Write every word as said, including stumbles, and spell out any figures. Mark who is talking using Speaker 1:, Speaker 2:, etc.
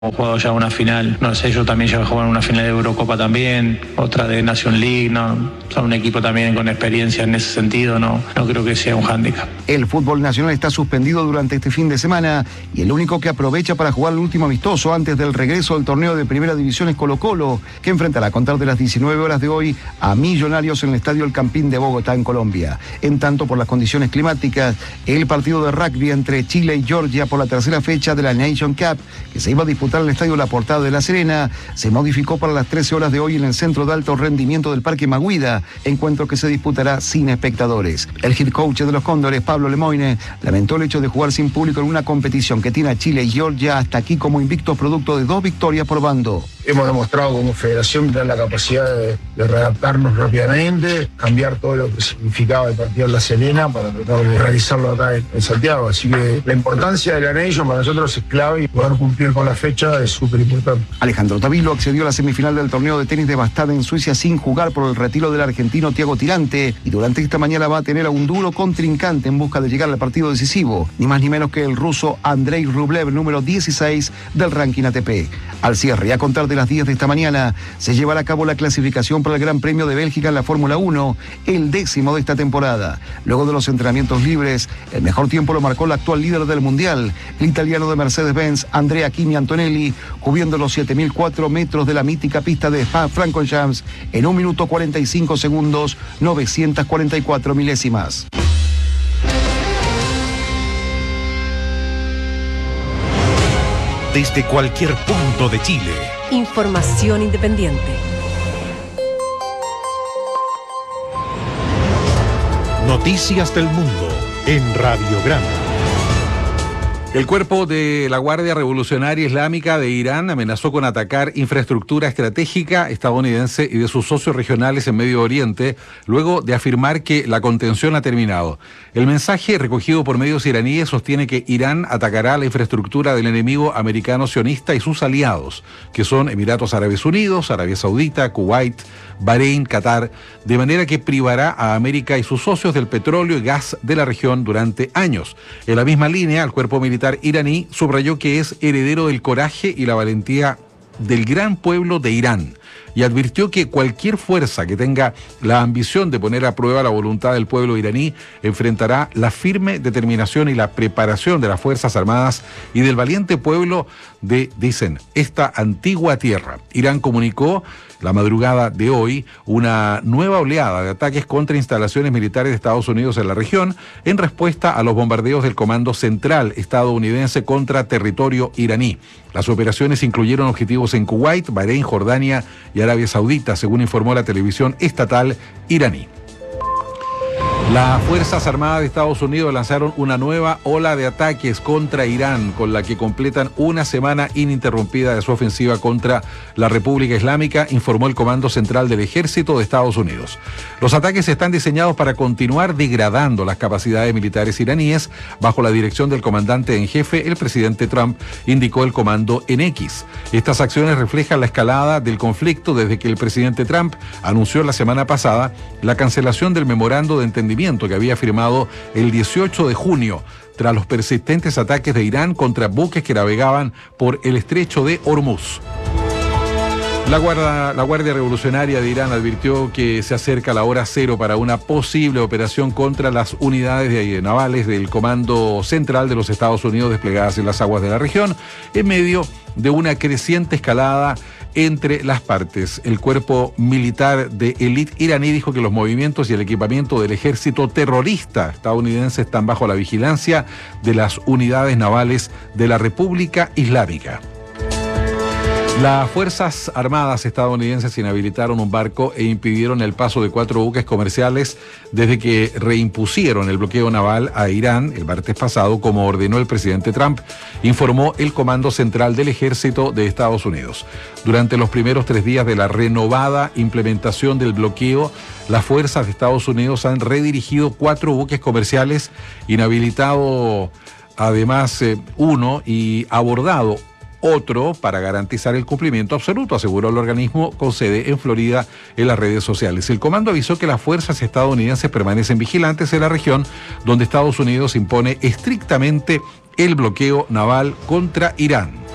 Speaker 1: Hemos jugado ya una final, no sé, ellos también ya jugaron una final de Eurocopa también, otra de Nation League, no, son un equipo también con experiencia en ese sentido, no, no creo que sea un hándicap.
Speaker 2: El fútbol nacional está suspendido durante este fin de semana y el único que aprovecha para jugar el último amistoso antes del regreso del torneo de Primera División es Colo-Colo, que enfrentará a contar de las diecinueve horas de hoy a Millonarios en el Estadio El Campín de Bogotá, en Colombia. En tanto, por las condiciones climáticas, el partido de rugby entre Chile y Georgia por la tercera fecha de la Nation Cup, que se iba a disputar en el Estadio La Portada de La Serena, se modificó para las trece horas de hoy en el Centro de Alto Rendimiento del Parque Maguida, encuentro que se disputará sin espectadores. El head coach de los Cóndores, Pablo Lemoine, lamentó el hecho de jugar sin público en una competición que tiene a Chile y Georgia hasta aquí como invictos, producto de dos victorias por bando.
Speaker 3: Hemos demostrado como federación tener la capacidad de, de readaptarnos rápidamente, cambiar todo lo que significaba el partido en La Serena para tratar de realizarlo acá en, en Santiago. Así que la importancia de la Nation para nosotros es clave y poder cumplir con la fecha es súper importante.
Speaker 2: Alejandro Tavilo accedió a la semifinal del torneo de tenis de Bastad en Suiza sin jugar por el retiro del argentino Thiago Tirante, y durante esta mañana va a tener a un duro contrincante en busca de llegar al partido decisivo, ni más ni menos que el ruso Andrei Rublev, número dieciséis del ranking A T P. Al cierre y a contar de las diez de esta mañana se llevará a cabo la clasificación para el Gran Premio de Bélgica en la Fórmula uno, el décimo de esta temporada. Luego de los entrenamientos libres, el mejor tiempo lo marcó el actual líder del mundial, el italiano de Mercedes-Benz, Andrea Kimi Antonelli, cubriendo los siete mil cuatro metros de la mítica pista de Spa-Francorchamps en un minuto cuarenta y cinco segundos, novecientas cuarenta y cuatro milésimas.
Speaker 4: Desde cualquier punto de Chile.
Speaker 5: Información independiente.
Speaker 4: Noticias del mundo en Radiograma.
Speaker 6: El cuerpo de la Guardia Revolucionaria Islámica de Irán amenazó con atacar infraestructura estratégica estadounidense y de sus socios regionales en Medio Oriente, luego de afirmar que la contención ha terminado. El mensaje recogido por medios iraníes sostiene que Irán atacará la infraestructura del enemigo americano sionista y sus aliados, que son Emiratos Árabes Unidos, Arabia Saudita, Kuwait, Bahrein, Qatar, de manera que privará a América y sus socios del petróleo y gas de la región durante años. En la misma línea, el cuerpo militar iraní subrayó que es heredero del coraje y la valentía del gran pueblo de Irán y advirtió que cualquier fuerza que tenga la ambición de poner a prueba la voluntad del pueblo iraní enfrentará la firme determinación y la preparación de las Fuerzas Armadas y del valiente pueblo de, dicen, esta antigua tierra. Irán comunicó la madrugada de hoy una nueva oleada de ataques contra instalaciones militares de Estados Unidos en la región en respuesta a los bombardeos del Comando Central estadounidense contra territorio iraní. Las operaciones incluyeron objetivos en Kuwait, Bahrein, Jordania y Arabia Saudita, según informó la televisión estatal iraní. Las Fuerzas Armadas de Estados Unidos lanzaron una nueva ola de ataques contra Irán, con la que completan una semana ininterrumpida de su ofensiva contra la República Islámica, informó el Comando Central del Ejército de Estados Unidos. Los ataques están diseñados para continuar degradando las capacidades militares iraníes bajo la dirección del comandante en jefe, el presidente Trump, indicó el comando en X. Estas acciones reflejan la escalada del conflicto desde que el presidente Trump anunció la semana pasada la cancelación del memorando de entendimiento que había firmado el dieciocho de junio tras los persistentes ataques de Irán contra buques que navegaban por el estrecho de Hormuz. La Guardia, la Guardia Revolucionaria de Irán advirtió que se acerca la hora cero para una posible operación contra las unidades de, navales del Comando Central de los Estados Unidos desplegadas en las aguas de la región, en medio de una creciente escalada entre las partes. El cuerpo militar de élite iraní dijo que los movimientos y el equipamiento del ejército terrorista estadounidense están bajo la vigilancia de las unidades navales de la República Islámica. Las Fuerzas Armadas estadounidenses inhabilitaron un barco e impidieron el paso de cuatro buques comerciales desde que reimpusieron el bloqueo naval a Irán el martes pasado, como ordenó el presidente Trump, informó el Comando Central del Ejército de Estados Unidos. Durante los primeros tres días de la renovada implementación del bloqueo, las fuerzas de Estados Unidos han redirigido cuatro buques comerciales, inhabilitado además eh, uno y abordado otro para garantizar el cumplimiento absoluto, aseguró el organismo con sede en Florida en las redes sociales. El comando avisó que las fuerzas estadounidenses permanecen vigilantes en la región, donde Estados Unidos impone estrictamente el bloqueo naval contra Irán.